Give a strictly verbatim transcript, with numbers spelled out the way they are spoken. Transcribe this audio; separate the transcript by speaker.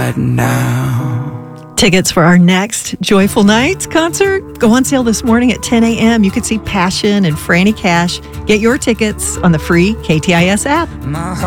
Speaker 1: right now.
Speaker 2: Tickets for our next Joyful Nights concert go on sale this morning at ten a.m. You can see Passion and Franny Cash. Get your tickets on the free K T I S app.
Speaker 1: My heart